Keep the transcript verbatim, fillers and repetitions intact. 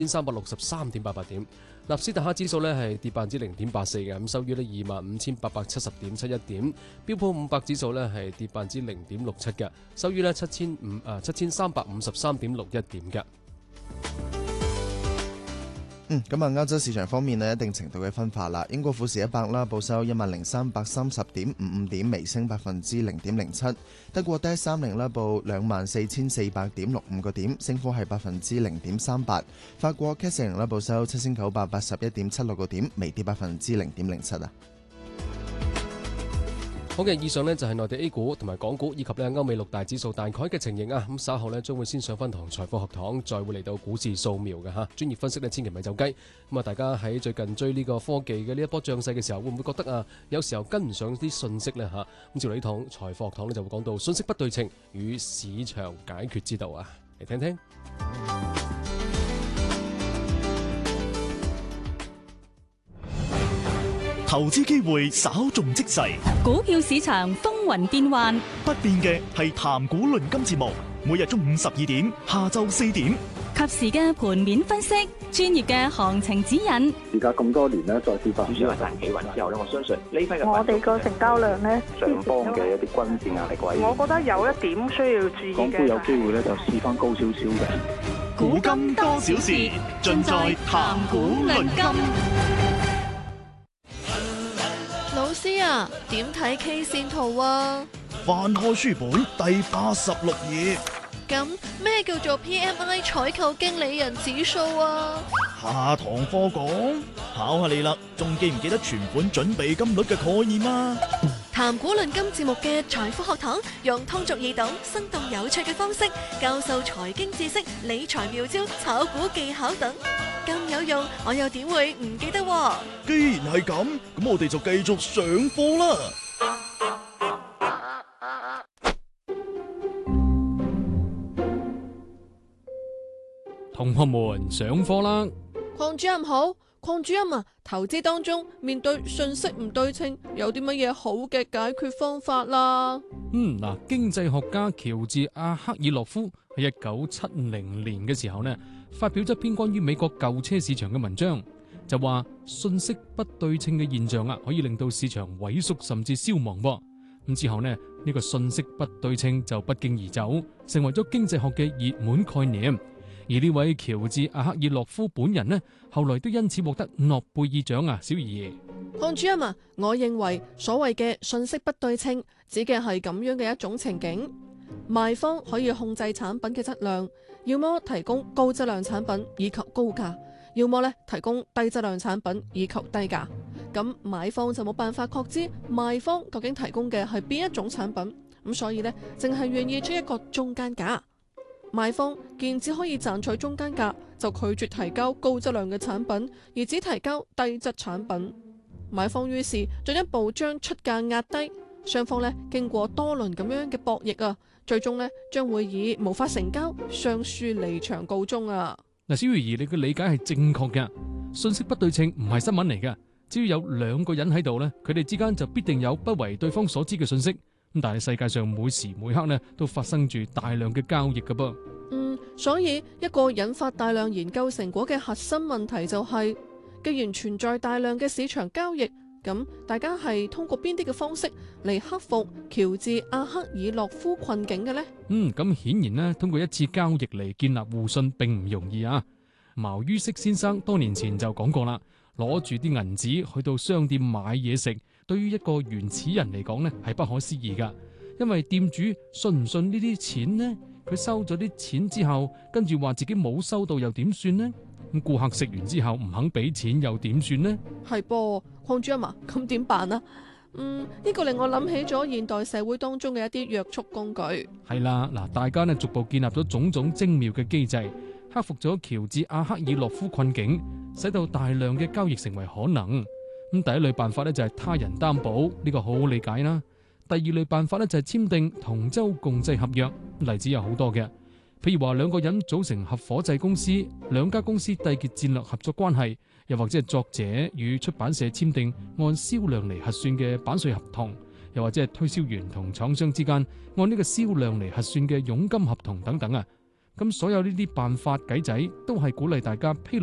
千三百六十三點八八點。納斯達克指數咧係跌百分之零點八四嘅，咁收於咧二萬五千八百七十點七一點。標普五百指數咧係跌百分之零點六七嘅，收於咧七千五啊七千三百五十三點六一點嘅。 嗯，咁啊，歐洲市場方面呢，一定程度嘅分化啦。英國富時一百啦，報收一萬零三百三十點五五點，微升百分之零點零七。德國 D A X 三十啦，報兩萬四千四百點六五個點，升幅係百分之零點三八。法國 C A C 四十啦，報收七千九百八十一點七六個點，微跌百分之零點零七啊。 好嘅，以上呢就係內地 A 股同埋港股以及咧歐美六大指數大概嘅情形啊。咁稍後呢將會先上翻堂財富學堂，再會嚟到股市掃描嘅嚇。專業分析呢千祈唔係走雞。咁啊，大家喺最近追呢個科技嘅呢一波漲勢嘅時候，會唔會覺得啊，有時候跟唔上啲信息呢？嚇？咁照嚟呢堂財富學堂呢就會講到信息不對稱與市場解決之道啊，嚟聽聽。 投資機會稍縱即逝， 股票市場風雲變幻， 不變嘅係談股論金節目，每日中午十二點，下晝四點， 及時嘅盤面分析，專業嘅行情指引。 而家咁多年咧，再跌翻， 主要係大企穩之後咧，我相信呢批嘅我哋個成交量咧， 上方嘅一啲均線壓力位， 我覺得有一點需要注意嘅。 港股有機會咧，就試翻高少少嘅。 古今多少事，盡在談股論金。 老師啊，點睇 K 線圖啊？ 翻開書本第八十六頁。 咁咩叫做 P M I 採購經理人指數啊？ 下堂課講，考下你啦，仲記唔記得存款準備金率嘅概念啊？ 談股論金節目嘅財富學堂，用通俗易懂、生動有趣嘅方式教授財經知識、理財妙招、炒股技巧等，咁有用，我又點會唔記得？ 既然係咁，咁我哋就繼續上課啦。 同學們上課啦！ 鄺主任好，鄺主任啊，投資當中面對信息唔對稱，有啲乜嘢好嘅解決方法啦？ 嗯，嗱，經濟學家喬治阿克爾洛夫喺一九七零年嘅時候呢，發表咗一篇關於美國舊車市場嘅文章，就話信息不對稱嘅現象啊，可以令到市場萎縮甚至消亡噃。咁之後呢，呢個信息不對稱就不脛而走，成為咗經濟學嘅熱門概念。而呢位喬治阿克爾洛夫本人呢，後來都因此獲得諾貝爾獎啊！小儀， 鄺主任啊，我認為所謂嘅信息不對稱，指嘅係咁樣嘅一種情景：賣方可以控制產品嘅質量，要麼提供高質量產品以求高價，要麼咧提供低質量產品以求低價。咁買方就冇辦法確知賣方究竟提供嘅係邊一種產品，咁所以呢，淨係願意出一個中間價。賣方見只可以賺取中間價，就拒絕提交高質量嘅產品，而只提交低質產品。買方於是進一步將出價壓低，雙方咧經過多輪咁樣嘅博弈啊，最終咧將會以無法成交、雙輸離場告終啊！ 嗱，小儀，你嘅理解係正確嘅，信息不對稱唔係新聞嚟嘅，只要有兩個人喺度咧，佢哋之間就必定有不為對方所知嘅信息。咁但係世界上每時每刻呢都發生住大量嘅交易㗎噃。 嗯，所以一個引發大量研究成果嘅核心問題就係，既然存在大量嘅市場交易，咁大家係通過邊啲嘅方式嚟克服喬治阿克爾洛夫困境嘅呢？ 嗯，咁顯然呢，通過一次交易嚟建立互信並唔容易啊。茅于軾先生多年前就講過啦，攞住啲銀紙去到商店買嘢食，對於一個原始人嚟講呢係不可思議噶，因為店主信唔信呢啲錢呢？佢收咗啲錢之後，跟住話自己冇收到又點算呢？咁顧客食完之後唔肯俾錢又點算呢？ 係噃，鄺主任啊，咁點辦啊？嗯，呢個令我諗起咗現代社會當中嘅一啲約束工具。係啦，嗱，大家呢逐步建立咗種種精妙嘅機制，克服咗喬治阿克爾洛夫困境，使到大量嘅交易成為可能。咁第一類辦法呢，就係他人擔保，呢個好好理解啦。第二類辦法呢，就係簽訂同舟共濟合約，例子有好多嘅，譬如話兩個人組成合夥制公司，兩家公司締結戰略合作關係，又或者係作者與出版社簽訂按銷量嚟核算嘅版稅合同，又或者係推銷員同廠商之間按呢個銷量嚟核算嘅佣金合同等等啊。 咁所有呢啲辦法計仔都係鼓勵大家披露